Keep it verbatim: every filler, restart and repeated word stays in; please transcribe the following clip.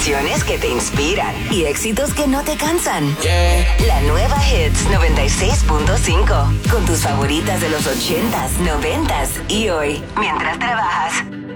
Canciones que te inspiran y éxitos que no te cansan. Yeah. La nueva Hits noventa y seis punto cinco. Con tus favoritas de los ochentas, noventas y hoy. Mientras trabajas.